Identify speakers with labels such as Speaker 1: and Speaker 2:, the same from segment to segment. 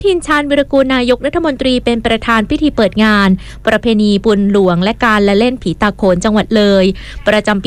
Speaker 1: ทินชาญวิรกูลนายกรัฐมนตรีเป็นประธานพิธีเปิดงานประเพณีบุญหลวงและการละเล่นผีตาโขนจังหวัดเลยประจำปี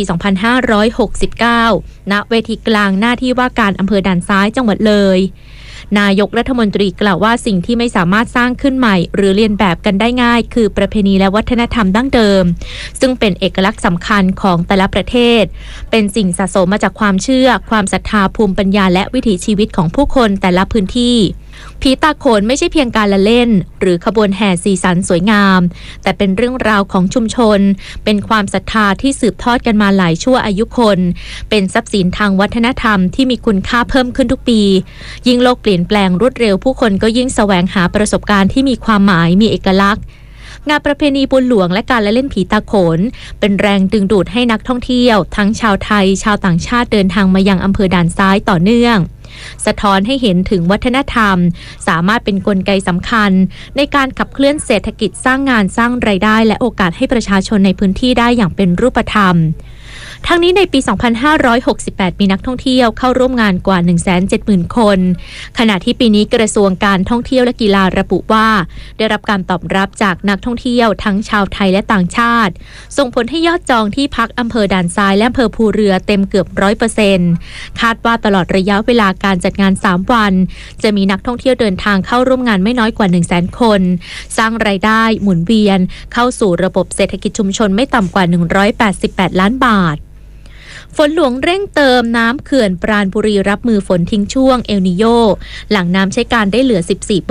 Speaker 1: 2569 ณ เวทีกลางหน้าที่ว่าการอำเภอด่านซ้ายจังหวัดเลยนายกรัฐมนตรีกล่าวว่าสิ่งที่ไม่สามารถสร้างขึ้นใหม่หรือเลียนแบบกันได้ง่ายคือประเพณีและวัฒนธรรมดั้งเดิมซึ่งเป็นเอกลักษณ์สำคัญของแต่ละประเทศเป็นสิ่งสะสมมาจากความเชื่อความศรัทธาภูมิปัญญาและวิถีชีวิตของผู้คนแต่ละพื้นที่ผีตาโขนไม่ใช่เพียงการละเล่นหรือขบวนแห่สีสันสวยงามแต่เป็นเรื่องราวของชุมชนเป็นความศรัทธาที่สืบทอดกันมาหลายชั่วอายุคนเป็นทรัพย์สินทางวัฒนธรรมที่มีคุณค่าเพิ่มขึ้นทุกปียิ่งโลกเปลี่ยนแปลงรวดเร็วผู้คนก็ยิ่งแสวงหาประสบการณ์ที่มีความหมายมีเอกลักษณ์งานประเพณีบุญหลวงและการละเล่นผีตาโขนเป็นแรงดึงดูดให้นักท่องเที่ยวทั้งชาวไทยชาวต่างชาติเดินทางมายังอำเภอด่านซ้ายต่อเนื่องสะท้อนให้เห็นถึงวัฒนธรรมสามารถเป็นกลไกสำคัญในการขับเคลื่อนเศรษฐกิจสร้างงานสร้างรายได้และโอกาสให้ประชาชนในพื้นที่ได้อย่างเป็นรูปธรรมทั้งนี้ในปี 2568 มีนักท่องเที่ยวเข้าร่วมงานกว่า 170,000 คนขณะที่ปีนี้กระทรวงการท่องเที่ยวและกีฬาระบุว่าได้รับการตอบรับจากนักท่องเที่ยวทั้งชาวไทยและต่างชาติส่งผลให้ยอดจองที่พักอำเภอด่านซ้ายและอำเภอภูเรือเต็มเกือบ 100% คาดว่าตลอดระยะเวลาการจัดงาน 3 วันจะมีนักท่องเที่ยวเดินทางเข้าร่วมงานไม่น้อยกว่า 100,000 คนสร้างรายได้หมุนเวียนเข้าสู่ระบบเศรษฐกิจชุมชนไม่ต่ำกว่า 188 ล้านบาทฝนหลวงเร่งเติมน้ำเขื่อนปราณบุรีรับมือฝนทิ้งช่วงเอลนิโยหลังน้ำใช้การได้เหลือ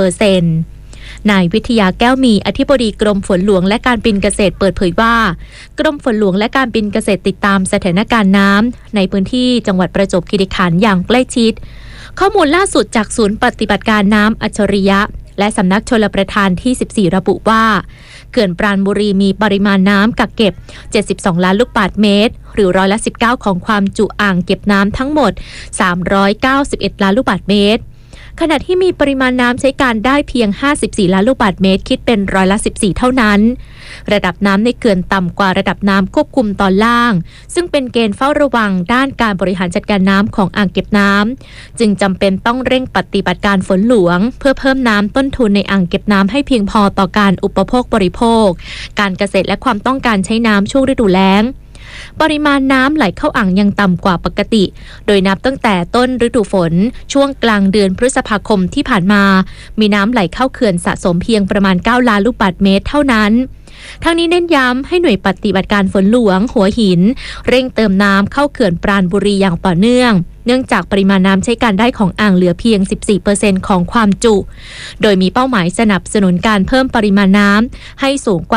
Speaker 1: 14%นายวิทยาแก้วมีอธิบดีกรมฝนหลวงและการบินเกษตรเปิดเผยว่ากรมฝนหลวงและการบินเกษตรติดตามสถานการณ์น้ำในพื้นที่จังหวัดประจวบคีรีขันธ์อย่างใกล้ชิดข้อมูลล่าสุดจากศูนย์ปฏิบัติการน้ำอัจฉริยะและสำนักชลประทานที่ 14 ระบุว่าเขื่อนปราณบุรีมีปริมาณน้ำกักเก็บ72ล้านลูกบาศก์เมตรหรือ19%ของความจุอ่างเก็บน้ำทั้งหมด391ล้านลูกบาศก์เมตรขณะที่มีปริมาณน้ำใช้การได้เพียง54ล้านลูกบาศก์เมตรคิดเป็น14%เท่านั้นระดับน้ำในเขื่อนต่ำกว่าระดับน้ำควบคุมตอนล่างซึ่งเป็นเกณฑ์เฝ้าระวังด้านการบริหารจัดการน้ำของอ่างเก็บน้ำจึงจำเป็นต้องเร่งปฏิบัติการฝนหลวงเพื่อเพิ่มน้ำต้นทุนในอ่างเก็บน้ำให้เพียงพอต่อการอุปโภคบริโภคการเกษตรและความต้องการใช้น้ำช่วงฤดูแล้งปริมาณน้ำไหลเข้าอ่างยังต่ำกว่าปกติโดยนับตั้งแต่ต้นฤดูฝนช่วงกลางเดือนพฤษภาคมที่ผ่านมามีน้ำไหลเข้าเขื่อนสะสมเพียงประมาณ9ล้านลูกบาศก์เมตรเท่านั้นทั้งนี้เน้นย้ำให้หน่วยปฏิบัติการฝนหลวงหัวหินเร่งเติมน้ำเข้าเขื่อนปราณบุรีอย่างต่อเนื่องเนื่องจากปริมาณน้ำใช้การได้ของอ่างเหลือเพียง 14% ของความจุโดยมีเป้าหมายสนับสนุนการเพิ่มปริมาณน้ำให้สูงกว่า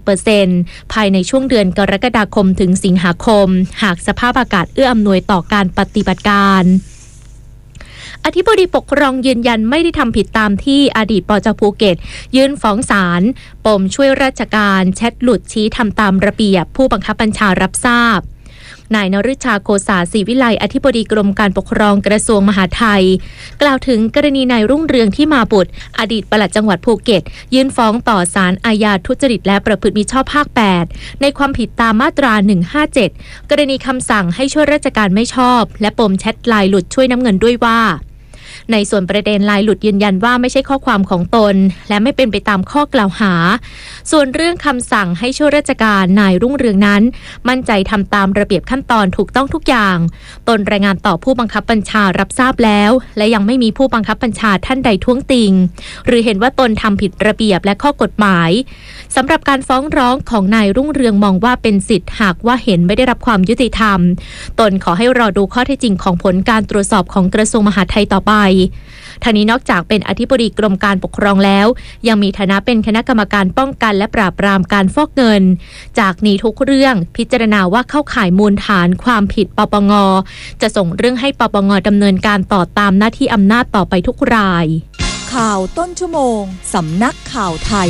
Speaker 1: 50% ภายในช่วงเดือนกรกฎาคมถึงสิงหาคมหากสภาพอากาศเอื้ออำนวยต่อการปฏิบัติการอธิบดีปกครองยืนยันไม่ได้ทำผิดตามที่อดีตปจ.ภูเก็ตยื่นฟ้องศาลปมช่วยราชการแชทหลุดชี้ทำตามระเบียบผู้บังคับบัญชารับทราบนายนฤชาโคสาศรีวิไลอธิบดีกรมการปกครองกระทรวงมหาดไทยกล่าวถึงกรณีนายรุ่งเรืองที่มาบุตรอดีตปลัดจังหวัดภูเก็ตยื่นฟ้องต่อศาลอาญาทุจริตและประพฤติมิชอบภาค 8ในความผิดตามมาตรา 157 กรณีคำสั่งให้ช่วยราชการไม่ชอบและปมแชทไลน์หลุดช่วยน้ำเงินด้วยว่าในส่วนประเด็นไลน์หลุดยืนยันว่าไม่ใช่ข้อความของตนและไม่เป็นไปตามข้อกล่าวหาส่วนเรื่องคำสั่งให้ช่วยราชการนายรุ่งเรืองนั้นมั่นใจทำตามระเบียบขั้นตอนถูกต้องทุกอย่างตนรายงานต่อผู้บังคับบัญชารับทราบแล้วและยังไม่มีผู้บังคับบัญชาท่านใดท้วงติงหรือเห็นว่าตนทำผิดระเบียบและข้อกฎหมายสำหรับการฟ้องร้องของนายรุ่งเรืองมองว่าเป็นสิทธิ์หากว่าเห็นไม่ได้รับความยุติธรรมตนขอให้รอดูข้อเท็จจริงของผลการตรวจสอบของกระทรวงมหาดไทยต่อไปทางนี้นอกจากเป็นอธิบดีกรมการปกครองแล้วยังมีฐานะเป็นคณะกรรมการป้องกันและปราบปรามการฟอกเงินจากนี้ทุกเรื่องพิจารณาว่าเข้าข่ายมูลฐานความผิดปปงจะส่งเรื่องให้ปปงดำเนินการต่อตามหน้าที่อำนาจต่อไปทุกราย
Speaker 2: ข่าวต้นชั่วโมงสำนักข่าวไทย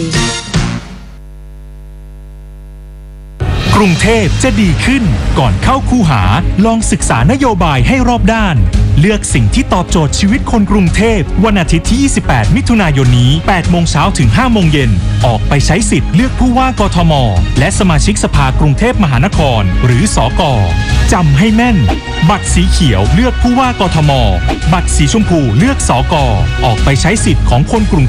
Speaker 3: กรุงเทพจะดีขึ้นก่อนเข้าคูหาลองศึกษานโยบายให้รอบด้านเลือกสิ่งที่ตอบโจทย์ชีวิตคนกรุงเทพวันอาทิตย์ที่ 28 มิถุนายนนี้ 8 โมงเช้าถึง 5 โมงเย็นออกไปใช้สิทธิ์เลือกผู้ว่ากทมและสมาชิกสภากรุงเทพมหานครหรือสก.จำให้แม่นบัตรสีเขียวเลือกผู้ว่ากทมบัตรสีชมพูเลือกสก.ออกไปใช้สิทธิ์ของคนกรุง